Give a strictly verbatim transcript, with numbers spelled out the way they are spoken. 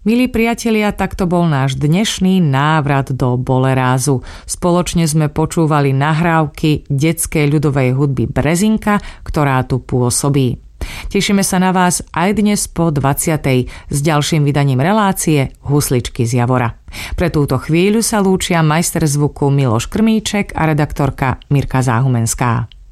Milí priatelia, takto bol náš dnešný návrat do Bolerázu. Spoločne sme počúvali nahrávky detskej ľudovej hudby Brezinka, ktorá tu pôsobí. Tešíme sa na vás aj dnes po dvadsiatej s ďalším vydaním relácie Husličky z Javora. Pre túto chvíľu sa lúčia majster zvuku Miloš Krmíček a redaktorka Mirka Záhumenská.